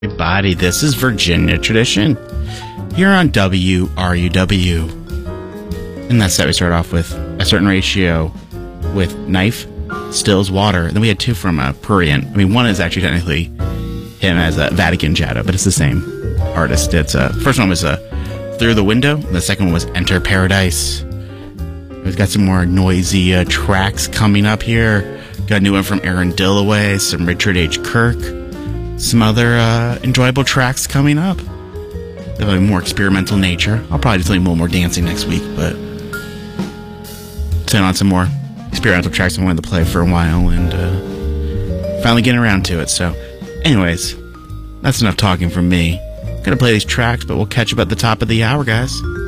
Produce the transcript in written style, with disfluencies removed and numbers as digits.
Everybody, this is Virginia Tradition here on WRUW. In that set, we start off with A Certain Ratio with Knife, Stills Water. Then we had two from Prurient. I mean, one is actually technically him as Vatican Shadow, but it's the same artist. It's first one was Through the Window, and the second one was Enter Paradise. We've got some more noisy tracks coming up here. Got a new one from Aaron Dillaway, some Richard H. Kirk. Some other enjoyable tracks coming up. They'll have a more experimental nature. I'll probably do something a little more dancing next week, but send on some more experimental tracks I wanted to play for a while and finally getting around to it. So, anyways, that's enough talking from me. Gonna play these tracks, but we'll catch up at the top of the hour, guys.